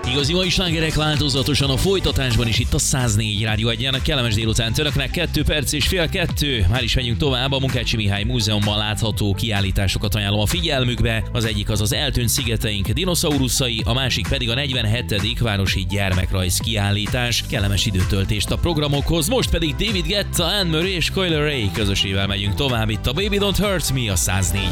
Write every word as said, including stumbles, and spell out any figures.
Igazi mai slágerek változatosan a folytatásban is itt a száznégy Rádió Egyen. Kellemes délután önöknek, kettő perc és fél kettő. Már is menjünk tovább, a Munkácsi Mihály Múzeumban látható kiállításokat ajánlom a figyelmükbe. Az egyik az az Eltűnt szigeteink dinoszauruszai, a másik pedig a negyvenhetedik városi gyermekrajz kiállítás. Kellemes időtöltést a programokhoz, most pedig David Guetta, Anne Murray és Coil Ray közösével megyünk tovább itt a Baby Don't Hurt Me a száznégy